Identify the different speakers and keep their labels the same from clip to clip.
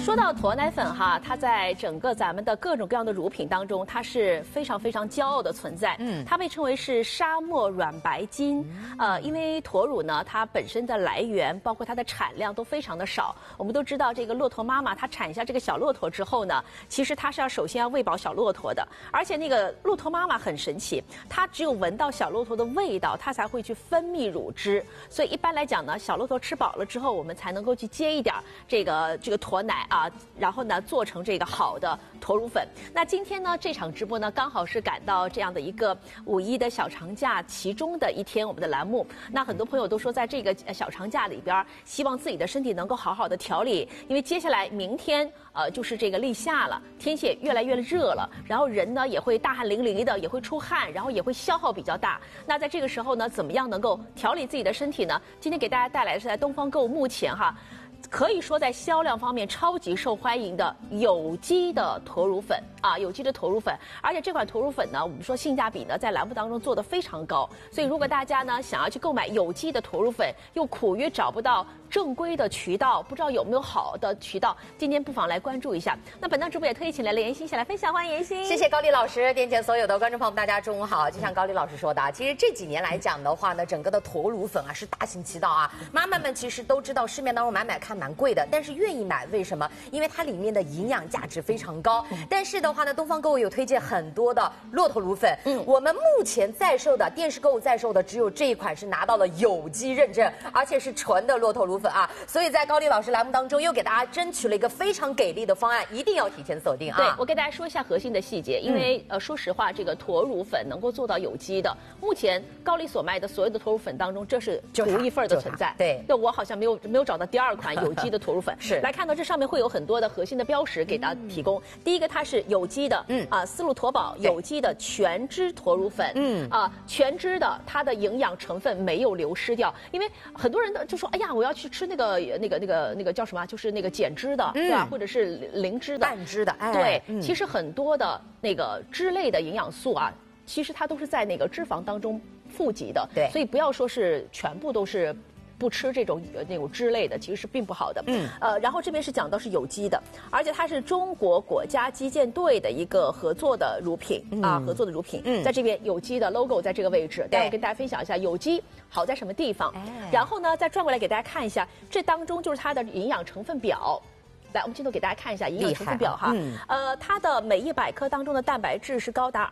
Speaker 1: 说到驼奶粉哈，它在整个咱们的各种各样的乳品当中，它是非常非常骄傲的存在。它被称为是沙漠软白金。因为驼乳呢，它本身的来源包括它的产量都非常的少。我们都知道，这个骆驼妈妈它产下这个小骆驼之后呢，其实它是首先要喂饱小骆驼的，而且那个骆驼妈妈很神奇，它只有闻到小骆驼的味道，它才会去分泌乳汁。所以一般来讲呢，小骆驼吃饱了之后，我们才能够去接一点这个驼奶啊，然后呢做成这个好的驼乳粉。那今天呢这场直播呢刚好是赶到这样的一个5·1的小长假其中的一天，我们的栏目。那很多朋友都说，在这个小长假里边，希望自己的身体能够好好的调理，因为接下来明天就是这个立夏了，天气也越来越热了，然后人呢也会大汗淋漓的，也会出汗，然后也会消耗比较大。那在这个时候呢，怎么样能够调理自己的身体呢？今天给大家带来的是在东方购物目前可以说在销量方面超级受欢迎的有机的驼乳粉啊，有机的驼乳粉，而且这款驼乳粉呢，我们说性价比呢在栏目当中做得非常高，所以如果大家呢想要去购买有机的驼乳粉，又苦于找不到正规的渠道，不知道有没有好的渠道，今天不妨来关注一下。那本档直播也特意请来了妍希一起来分享，欢迎妍希。
Speaker 2: 谢谢高丽老师，电前所有的观众朋友们，大家中午好。就像高丽老师说的，其实这几年来讲的话呢，整个的驼乳粉是大行其道啊。妈妈们其实都知道，市面当中买看蛮贵的，但是愿意买，为什么？因为它里面的营养价值非常高。但是的话呢，东方购物有推荐很多的骆驼乳粉，我们目前在售的电视购物在售的只有这一款是拿到了有机认证，而且是纯的骆驼乳粉啊。所以在高丽老师栏目当中又给大家争取了一个非常给力的方案，一定要提前锁定啊。
Speaker 1: 对，我给大家说一下核心的细节，因为说实话，这个驼乳粉能够做到有机的，目前高丽所卖的所有的驼乳粉当中，这是独一份的存在。
Speaker 2: 对，
Speaker 1: 我好像没有找到第二款有机的驼乳粉。
Speaker 2: 是，
Speaker 1: 来看到这上面会有很多的核心的标识给大家提供。第一个，它是有机的，丝路驼宝有机的全脂驼乳粉，全脂的，它的营养成分没有流失掉。因为很多人就说，哎呀，我要去吃那个叫什么，就是那个减脂的，对吧？或者是零脂的、
Speaker 2: 半脂的，
Speaker 1: 对，其实很多的那个脂类的营养素啊，其实它都是在那个脂肪当中富集的，
Speaker 2: 对，
Speaker 1: 所以不要说是全部都是不吃这种那种脂类的，其实是并不好的。然后这边是讲到是有机的，而且它是中国国家击剑队的一个合作的乳品合作的乳品。在这边有机的 logo 在这个位置，待会跟大家分享一下有机好在什么地方。然后呢，再转过来给大家看一下，这当中就是它的营养成分表。来，我们镜头给大家看一下营养成分表哈。它的每100克当中的蛋白质是高达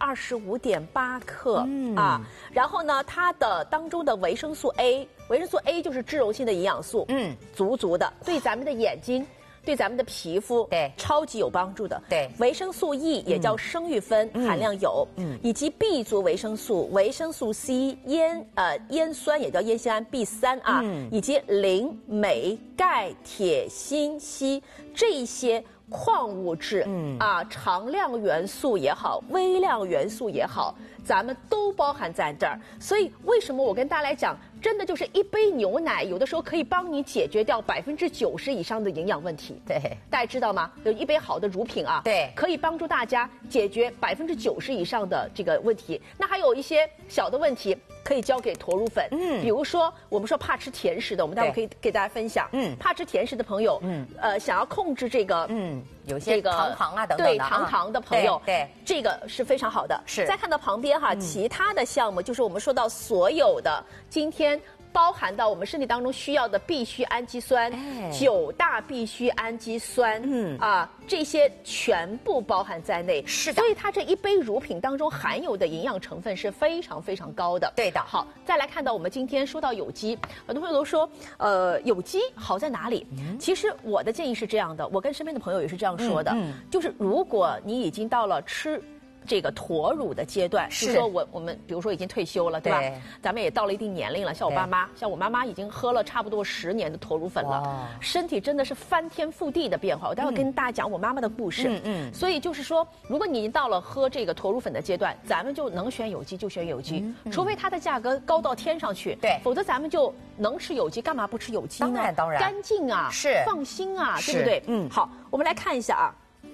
Speaker 1: 25.8克然后呢，它的当中的维生素 A， 维生素 A 就是脂溶性的营养素，足的，对咱们的眼睛。对咱们的皮肤
Speaker 2: 对
Speaker 1: 超级有帮助的。
Speaker 2: 对，
Speaker 1: 维生素 E 也叫生育酚含量有，以及 B 族维生素、维生素 C、烟酸也叫烟酰胺 B3以及磷、镁、钙、铁、锌、硒这些矿物质常量元素也好，微量元素也好，咱们都包含在这儿。所以为什么我跟大家来讲，真的就是一杯牛奶，有的时候可以帮你解决掉90%以上的营养问题。
Speaker 2: 对，
Speaker 1: 大家知道吗？有一杯好的乳品
Speaker 2: 对，
Speaker 1: 可以帮助大家解决90%以上的这个问题。那还有一些小的问题可以交给驼乳粉，比如说我们说怕吃甜食的，我们待会可以给大家分享。怕吃甜食的朋友，想要控制这个，
Speaker 2: 有些糖等等的，
Speaker 1: 对糖的朋友，
Speaker 2: 对，
Speaker 1: 这个是非常好的。
Speaker 2: 是，
Speaker 1: 再看到旁边其他的项目就是我们说到所有的今天包含到我们身体当中需要的必需氨基酸，9大必需氨基酸，这些全部包含在内。
Speaker 2: 是的，
Speaker 1: 所以它这一杯乳品当中含有的营养成分是非常非常高的。
Speaker 2: 对的。
Speaker 1: 好，再来看到我们今天说到有机，很多朋友都说，有机好在哪里？其实我的建议是这样的，我跟身边的朋友也是这样说的，就是如果你已经到了吃这个驼乳的阶段，就是说我们比如说已经退休了，对吧？咱们也到了一定年龄了，像我妈妈已经喝了差不多10年的驼乳粉了，身体真的是翻天覆地的变化。我待会跟大家讲我妈妈的故事。所以就是说，如果你已经到了喝这个驼乳粉的阶段，咱们就能选有机就选有机，除非它的价格高到天上去，
Speaker 2: 对，
Speaker 1: 否则咱们就能吃有机，干嘛不吃有机呢？
Speaker 2: 当然，
Speaker 1: 干净啊，
Speaker 2: 是
Speaker 1: 放心啊，对不对？好，我们来看一下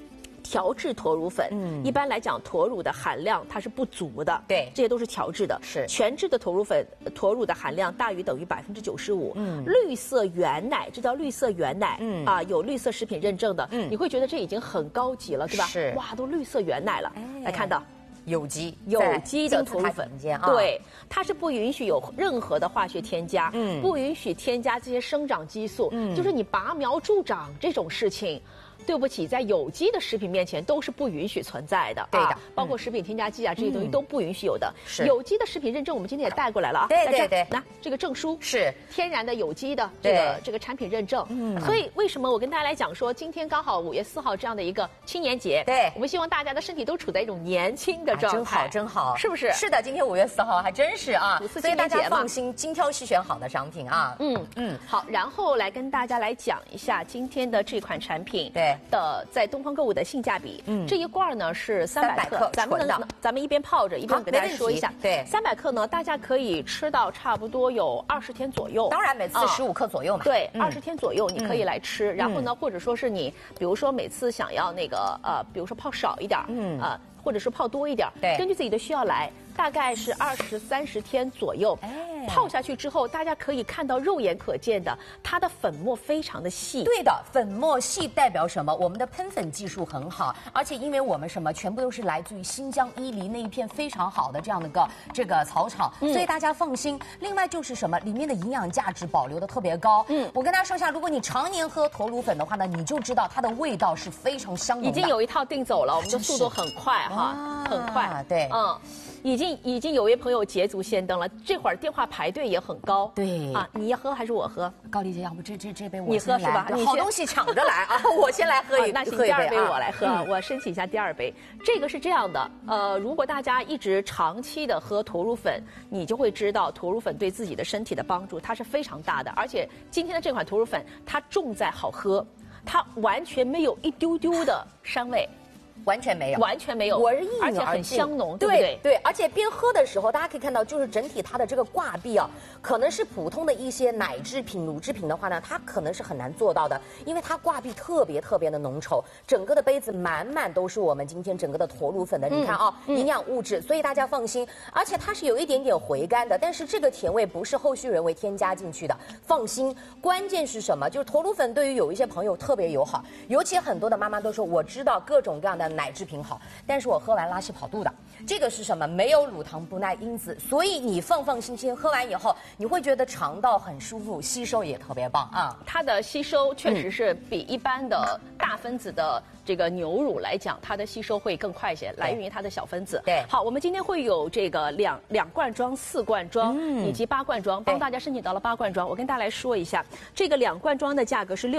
Speaker 1: 调制驼乳粉。一般来讲，驼乳的含量它是不足的，
Speaker 2: 对，
Speaker 1: 这些都是调制的。
Speaker 2: 是
Speaker 1: 全制的驼乳的含量大于等于95%。绿色原奶，这叫绿色原奶。有绿色食品认证的。你会觉得这已经很高级了，对吧？
Speaker 2: 是，
Speaker 1: 哇，都绿色原奶了。来看到。
Speaker 2: 有机
Speaker 1: 的驼乳粉，对，它是不允许有任何的化学添加，不允许添加这些生长激素，就是你拔苗助长这种事情。对不起，在有机的食品面前都是不允许存在的，
Speaker 2: 对的，
Speaker 1: 包括食品添加剂啊这些东西都不允许有的。
Speaker 2: 是
Speaker 1: 有机的食品认证，我们今天也带过来了啊。
Speaker 2: 对，
Speaker 1: 那这个证书
Speaker 2: 是
Speaker 1: 天然的有机的这个产品认证。所以为什么我跟大家来讲说，今天刚好5月4号这样的一个青年节，
Speaker 2: 对，
Speaker 1: 我们希望大家的身体都处在一种年轻的状态，
Speaker 2: 真好，
Speaker 1: 是不是？
Speaker 2: 是的，今天5月4号还真是啊，所以大家放心，精挑细选好的商品啊。
Speaker 1: 好，然后来跟大家来讲一下今天的这款产品在东方购物的性价比。这一罐呢是300克，咱们一边泡着一边给大家说一下。
Speaker 2: 对
Speaker 1: ，300克呢，大家可以吃到差不多有20天左右。
Speaker 2: 当然，每次15克左右嘛。
Speaker 1: 对，20天左右你可以来吃。然后呢，或者说是你，比如说每次想要那个比如说泡少一点，或者是泡多一点，根据自己的需要来。大概是20、30天左右，泡下去之后，大家可以看到肉眼可见的，它的粉末非常的细。
Speaker 2: 对的，粉末细代表什么？我们的喷粉技术很好，而且因为我们什么，全部都是来自于新疆伊犁那一片非常好的这样的这个草场，所以大家放心。另外就是什么，里面的营养价值保留的特别高。我跟大家说一下，如果你常年喝驼乳粉的话呢，你就知道它的味道是非常香浓的。
Speaker 1: 已经有一套订走了，我们的速度很快哈，很快。
Speaker 2: 对，
Speaker 1: 已经有位朋友捷足先登了，这会儿电话排队也很高。
Speaker 2: 对
Speaker 1: 啊，你要喝还是我喝？
Speaker 2: 高丽姐，要不这杯我
Speaker 1: 你喝是吧？
Speaker 2: 好东西抢着来啊！我先来喝一杯。
Speaker 1: 那行，第2杯我来喝，我申请一下第2杯。这个是这样的，如果大家一直长期的喝驼乳粉，你就会知道驼乳粉对自己的身体的帮助，它是非常大的。而且今天的这款驼乳粉，它重在好喝，它完全没有一丢丢的膻味。
Speaker 2: 完全没有，
Speaker 1: 而且很香浓，对不对？
Speaker 2: 对，而且边喝的时候，大家可以看到，就是整体它的这个挂壁啊，可能是普通的一些奶制品、乳制品的话呢，它可能是很难做到的，因为它挂壁特别的浓稠，整个的杯子满满都是我们今天整个的驼乳粉的，你看啊，营养物质，所以大家放心。而且它是有一点点回甘的，但是这个甜味不是后续人为添加进去的，放心。关键是什么？就是驼乳粉对于有一些朋友特别友好，尤其很多的妈妈都说，我知道各种各样的奶制品好，但是我喝完拉稀跑肚的，这个是什么？没有乳糖不耐因子，所以你放心喝完以后，你会觉得肠道很舒服，吸收也特别棒啊。
Speaker 1: 它的吸收确实是比一般的大分子的这个牛乳来讲，它的吸收会更快一些，来源于它的小分子。
Speaker 2: 对，
Speaker 1: 好，我们今天会有这个两罐装、4罐装以及8罐装，帮大家申请到了8罐装。我跟大家来说一下，这个2罐装的价格是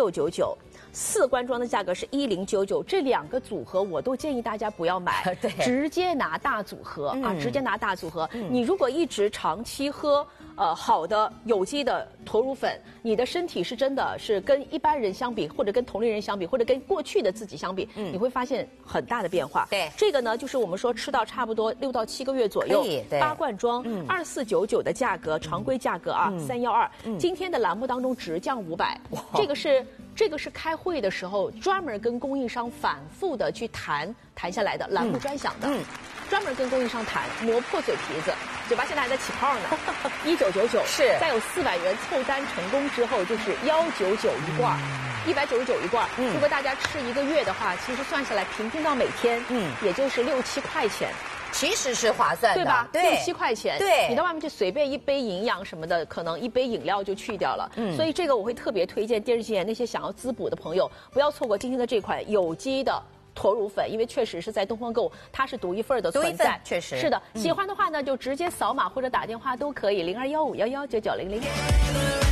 Speaker 1: 699，4罐装的价格是1099，这2个组合我都建议大家不要买，直接拿大组合啊，直接拿大组合。你如果一直长期喝好的有机的驼乳粉，你的身体是真的是跟一般人相比，或者跟同龄人相比，或者跟过去的自己相比，你会发现很大的变化。
Speaker 2: 对，
Speaker 1: 这个呢，就是我们说吃到差不多6到7个月左右，8罐装，2499的价格，常规价格啊，312。今天的栏目当中直降500，这个是开会的时候专门跟供应商反复的去谈下来的栏目专享的，专门跟供应商谈，磨破嘴皮子，嘴巴现在还在起泡呢，1999
Speaker 2: 是，
Speaker 1: 再有400元凑单成功之后就是199一罐，199一罐。如果大家吃1个月的话，其实算下来平均到每天，也就是6、7块钱。
Speaker 2: 其实是划算的，
Speaker 1: 对吧？
Speaker 2: 对
Speaker 1: ，6、7块钱，
Speaker 2: 对，
Speaker 1: 你到外面去随便一杯营养什么的，可能一杯饮料就去掉了。所以这个我会特别推荐电视机前那些想要滋补的朋友，不要错过今天的这款有机的驼乳粉，因为确实是在东方购物它是独一份的存在，
Speaker 2: 确实
Speaker 1: 是的。喜欢的话呢，就直接扫码或者打电话都可以，0215119900。